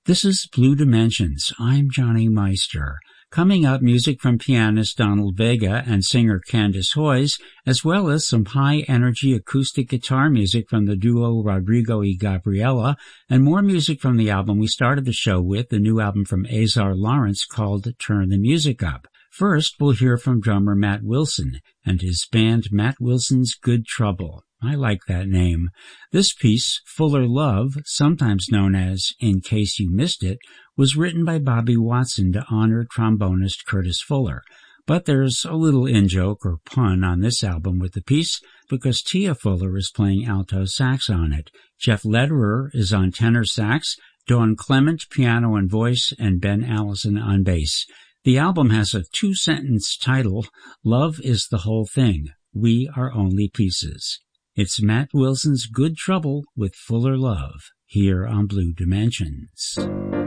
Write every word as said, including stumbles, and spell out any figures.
This is Blue Dimensions. I'm Johnny Meister. Coming up, music from pianist Donald Vega and singer Candace Hoyes, as well as some high-energy acoustic guitar music from the duo Rodrigo y Gabriela, and more music from the album we started the show with, the new album from Azar Lawrence called Turn the Music Up. First, we'll hear from drummer Matt Wilson and his band Matt Wilson's Good Trouble. I like that name. This piece, Fuller Love, sometimes known as In Case You Missed It, was written by Bobby Watson to honor trombonist Curtis Fuller. But there's a little in-joke or pun on this album with the piece because Tia Fuller is playing alto sax on it. Jeff Lederer is on tenor sax, Dawn Clement piano and voice, and Ben Allison on bass. The album has a two-sentence title, Love is the Whole Thing. We are only pieces. It's Matt Wilson's Good Trouble with Fuller Love, here on Blue Dimensions.